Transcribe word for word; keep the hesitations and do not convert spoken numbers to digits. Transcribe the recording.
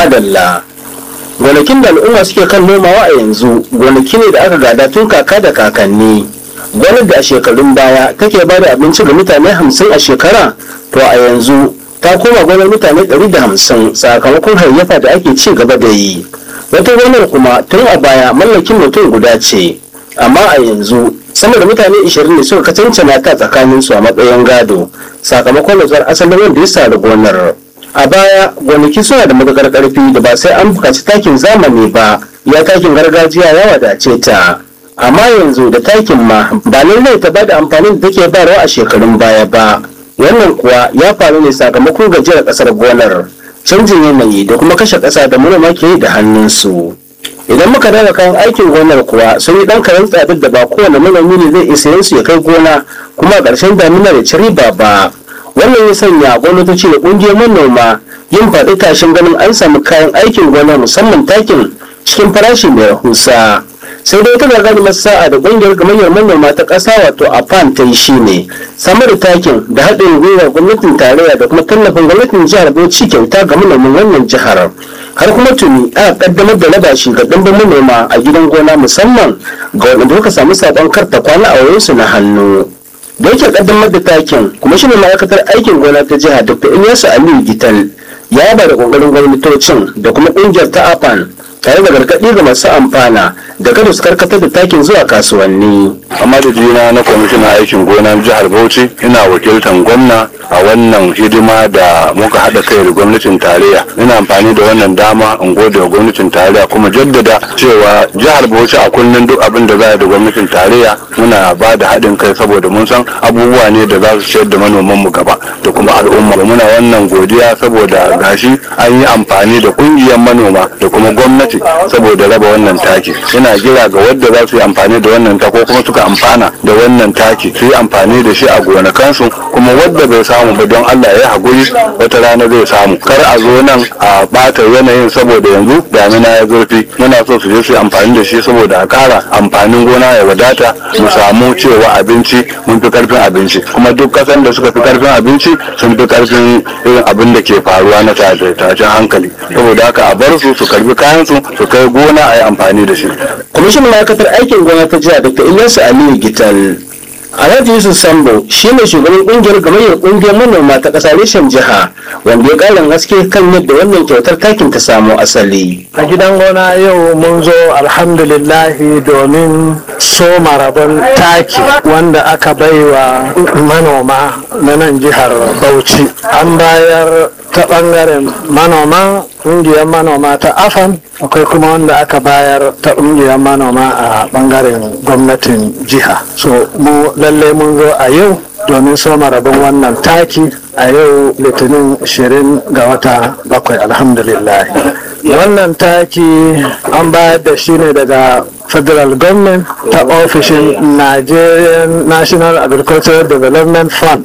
madalla. Gonakin da al'umma suke kan nomawa a yanzu gonaki ne da aka gada tun kaka da kakanni. Gonar da a shekarun baya take ba da abinci ga mutane hamsin a shekara, to a yanzu ta koma gonar mutane ɗari da hamsin sakamakon hayyafa da ake ci gaba da yi. Wata gonar kuma tun a baya mallakin mutum guda ce, amma a yanzu sama da mutane ishirin ne suka kacancana ta tsakanin su a matsayin gado sakamakon nutsar asalin wanda ya sari gonar. A baya gonaki suna da matuƙar ƙarfi da ba sai an buƙaci takin zamani ba, ya takin gargajiya ya wadace ta. Amma yanzu da takin ma ba lallai ta bada amfanin da take bayarwa a shekarun baya ba. Wannan kuwa ya faru ne sakamakon gajiyar ƙasar gonar, canjin yanayi da kuma kashe ƙasa da manoma ke yi da hannunsu. Idan muka daga kayan aikin gonar kuwa sun yi ɗan karen tsadar da ba kowane manomi ne zai isa su ya kai gona kuma a ƙarshen damina da ci riba ba. Wannan ya sanya gwamnatoci da ƙungiyar manoma yin faɗi tashin ganin an samu kayan aikin gona musamman takin cikin farashi mai rahusa. Sai dai ta gagarumar sa'a da ƙungiyar gamayyar manoma ta ƙasa wato a fan ta yi shi ne samar da takin da haɗin gwiwar gwamnatin tarayya da kuma tallafin gwamnatin jihar Bauchi kyauta ga manoman wannan jihar. Har kuma tuni aka kaddamar da raba shi ga ɗimbin manoma a gidan gona musamman ga waɗanda suka samu saɓon karta kwana a wayoyinsu na hannu. Da yake kaddamar da takin kuma shi ne ma'aikatar aikin gona ta jiha Dr. Ilyasu Aliyu Gital ya ba da ƙoƙarin gwamnatocin da kuma ƙungiyar ta afan tare da gargaɗi ga masu amfana da kada su karkatar da takin zuwa kasuwanni. A madadina na kwamishinan aikin gona jihar Bauchi ina wakiltan gwamna a wannan hidima da muka haɗa kai da gwamnatin tarayya. Ina amfani da wannan dama in gode wa gwamnatin tarayya kuma jaddada cewa jihar Bauchi a kullum duk abin da za a da gwamnatin tarayya muna ba da haɗin kai saboda mun san abubuwa ne da za su ciyar da manoman mu gaba da kuma al'umma. Muna wannan godiya saboda gashi an yi amfani da ƙungiyar manoma da kuma gwamnati saboda raba wannan taki. Ina kira ga wadda za su yi amfani da wannan ta ko kuma suka amfana da wannan taki su yi amfani da shi a gonakansu, kuma wadda bai samu ba don Allah ya haƙuri wata rana zai samu. Kar a zo nan a ɓata yanayin saboda yanzu damina ya zurfi. Muna so su je su yi amfani da shi saboda a ƙara amfanin gona ya wadata mu samu cewa abinci mun fi ƙarfin abinci, kuma duk ƙasan da suka fi ƙarfin abinci sun fi ƙarfin irin abin da ke faruwa na tashin hankali. Saboda haka a bar su su karbi kayansu su kai gona a yi amfani da shi. Kwamishinan ma'aikatar aikin gona ta jiha Dr. Ilyasu Aliyu Gital. Alhaji Yusuf Sambo shi ne shugaban kungiyar gamayyar kungiyar manoma ta ƙasa reshen jiha wanda ya ƙarin haske kan yadda wannan kyautar takin ta samo asali. A gidan gona yau mun zo alhamdulillahi domin soma rabon taki wanda aka baiwa manoma na nan jihar Bauchi. An bayar ta ɓangaren manoma, ƙungiyar manoma ta afan, akwai kuma wanda aka bayar ta ƙungiyar manoma a ɓangaren gwamnatin jiha. So mu lallai mun zo a yau domin soma rabon wannan taki a yau litinin ashirin ga wata bakwai alhamdulillah. Wannan taki an bayar da shi ne daga federal government ta ofishin Nigerian National Agricultural Development Fund